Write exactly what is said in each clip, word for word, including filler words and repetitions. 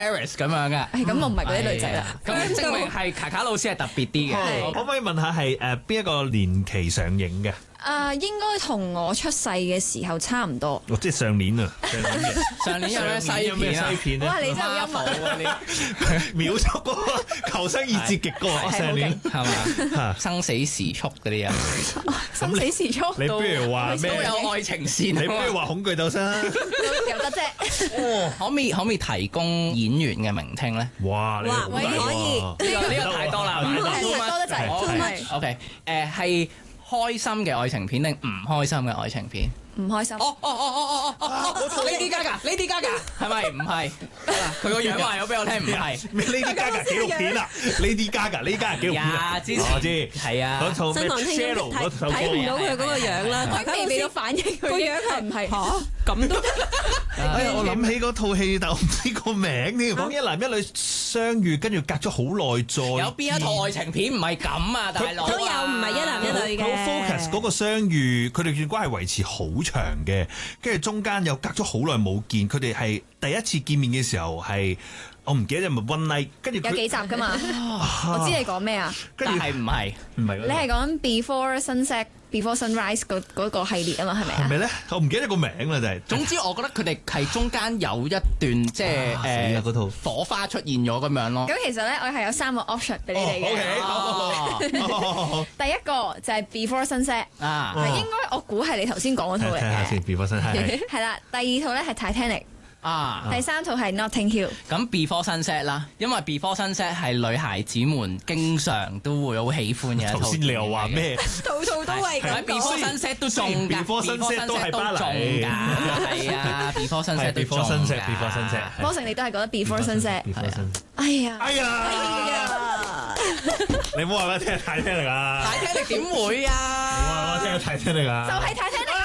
Eris 咁樣嘅。 係咁，我唔係嗰啲女仔啦。 咁證明係卡卡老師係特別啲嘅。 可唔可以問下係誒邊一個年期上映嘅？ 啊，應該同我出世嘅時候差唔多。 哦，即係上年啊，上年嘅。 上年有咩西片啊？ 西片咧？ 哇！你真係好幽默啊！ 你秒速嗰個求生意志極高啊！上年係嘛？生死時速嗰啲啊， 生死時速。 你不如話咩？ 都有愛情線。 你不如話恐懼鬥室。 有得啫。 可唔可以可唔可以提供演員嘅名稱咧？ 哇！ 哇！可以。 呢個呢個太多啦， 係多得滯。 O K，誒係。開心嘅愛情片定唔開心嘅愛情片？ 唔開心。 哦哦哦哦哦哦哦！Lady Gaga，Lady Gaga，係咪唔係？佢個樣話咗俾我聽，唔係。 咩 Lady Gaga 紀錄片啊 ？Lady Gaga，Lady Gaga 紀錄片啊？ 之前我知， 係啊。 嗰套咩 Shallow 嗰套歌， 睇唔到佢嗰個樣啦。 大家俾咗反應， 個樣係唔係嚇咁都？ 哎呀，我諗起嗰套戲，但我唔知個名添。講一男一女相遇，跟住隔咗好耐再。 有邊一套愛情片唔係咁啊？大佬都有唔係一男一女嘅。 好 focus 嗰個相遇，佢哋段關係維持好長嘅，跟住中間又隔咗好耐冇見，佢哋係第一次見面嘅時候係我唔記得係咪 one night，跟住有幾集㗎嘛？我知你講咩啊？ 但係唔係唔係？ 你係講 Before Sunset、Before Sunrise 嗰嗰個系列啊嘛？係咪啊？ 係咪咧？我唔記得個名啦，就係。 總之我覺得佢哋係中間有一段即係誒嗰套火花出現咗咁樣咯。 咁其實咧，我係有三個 option 俾你哋嘅。 哦，OK， 第一個就係 Before Sunset， 啊， 係應該我估係你頭先講嗰套嚟睇下先嘅。 ，Before Sunset 係啦，第二套咧係 Titanic， 啊， 第三套係 Notting Hill。 咁 Before Sunset 啦，因為 Before Sunset 係女孩子們經常都會好喜歡嘅一套。 頭先你又話咩？ 套套都係咁講。 Before Sunset 都中㗎 Before Sunset 都係巴黎㗎，係啊，Before Sunset 都中㗎。 Before Sunset，Before Sunset。 波成你都係覺得 Before Sunset。哎呀， 哎呀！你唔好話我聽睇聽嚟㗎。 睇聽你點會哇！ 啊？ 我聽睇聽嚟㗎。 就係 Titanic。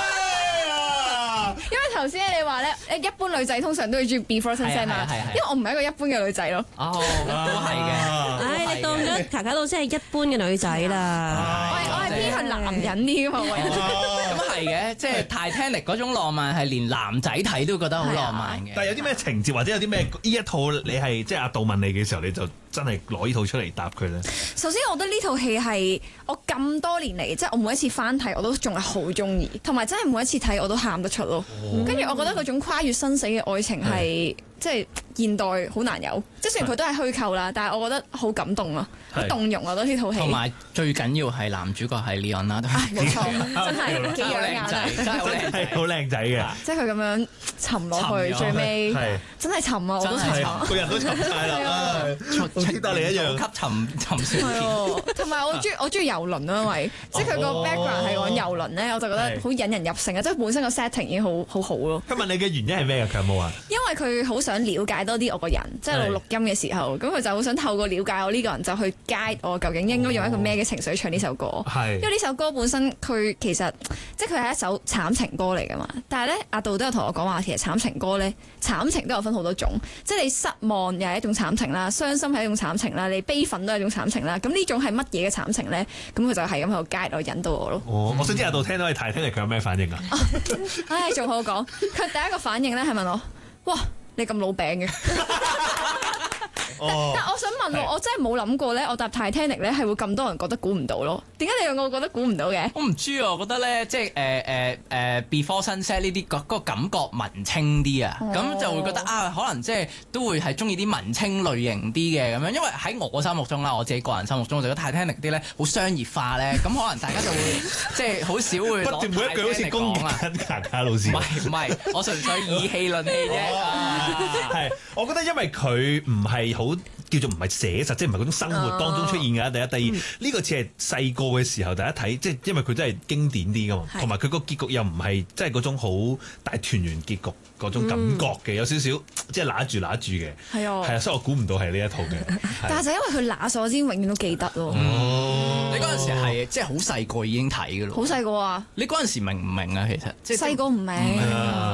因為頭先你話咧，誒一般女仔通常都會中意 Before Sunset 嘛，因為我唔係一個一般嘅女仔咯。 哦，都係嘅。 唉，你當咗卡卡老師係一般嘅女仔啦。 我係我係偏向男人啲㗎嘛，我咁係嘅，即係 Titanic 嗰種浪漫係連男仔睇都覺得好浪漫嘅。 但係有啲咩情節或者有啲咩呢一套你係即係阿杜問你嘅時候，你就真係攞呢套出嚟答佢咧？ 首先，我覺得呢套戲係我咁多年嚟，即係我每一次翻睇我都仲係好中意，同埋真係每一次睇我都喊得出咯。跟住、哦、我覺得嗰種跨越生死嘅愛情係即係現代好難有，即係雖然佢都係虛構啦，但係我覺得好感動啊，好動容啊！覺得呢套戲同埋最緊要係男主角係 Leonardo， 冇錯，真係幾養眼啊！ 真係好靚仔， 好靚仔嘅， 即係佢咁樣沉落去，最尾真係沉啊！我都沉， 個人都沉晒啦，好似得你一樣吸沉沉船。 同埋我中意我中意遊輪啊，因為即係佢個 background 係講遊輪咧，我就覺得好引人入勝啊！即係本身個 setting 已經好好好咯。 佢問你嘅原因係咩啊？佢有冇啊？ 因為佢好想了解多啲我個人，即係錄音嘅時候，咁佢就好想透過了解我呢個人，就去 guide 我究竟應該用一個咩嘅情緒唱呢首歌。 係， 因為呢首歌本身佢其實即係佢係一首慘情歌嚟噶嘛。但係咧，阿杜都有同我講話，其實慘情歌咧，慘情都有分好多種，即係你失望又係一種慘情啦，傷心係一種慘情啦，你悲憤都係一種慘情啦。咁呢種係乜嘢嘅慘情咧？咁佢就係咁喺度 guide 我，引導我咯。 哦，我想知阿杜聽到你睇聽嚟佢有咩反應啊？ 唉，仲好講，佢第一個反應咧係問我：哇，你咁老餅嘅？但但我想問喎，我真係冇諗過咧，我搭 Titanic 咧係會咁多人覺得估唔到咯。點解你兩個覺得估唔到嘅？ 我唔知啊，我覺得咧，即係誒誒誒 Before Sunset 呢啲個嗰個感覺文青啲啊，咁、哦、就會覺得啊，可能即係都會係中意啲文青類型啲嘅咁樣，因為喺我心目中啦，我自己個人心目中，我就覺得 Titanic 啲咧好商業化咧，咁可能大家就會即係好少會不斷每一句好似攻擊緊卡卡老師。 唔係唔係，我純粹以氣論氣啫。 係，我覺得因為佢唔係好。叫做唔係寫實，即係唔係嗰種生活當中出現嘅。第一、第二，呢、嗯、個似係細個嘅時候第一睇，即係因為佢真係經典啲噶嘛，同埋佢個結局又唔係即係嗰種好大團圓結局嗰種感覺嘅，嗯、有少少即係揦住揦住嘅。係啊，係啊，所以我估唔到係呢一套嘅。 但係就因為佢揦咗先，永遠都記得咯。 哦，你嗰陣時係即係好細個已經睇嘅咯。 好細個啊！ 你嗰陣時明唔明啊？其實即係細個唔明。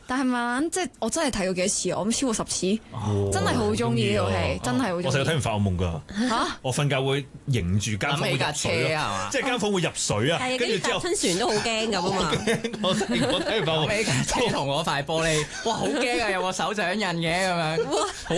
但係慢慢即係我真係睇過幾多次，我諗超過十次，真係好中意呢套戲，真係好中意。 我細個睇完發惡夢㗎。 嚇！ 我瞓覺會迎住間房會入諗起架車水咯， 係嘛？ 即係間房會入水啊， 係，跟住搭跟住之後親船都好驚咁啊嘛。 我睇我睇完發惡夢諗起架車同我塊玻璃，哇！好驚啊，有個手掌印嘅咁樣。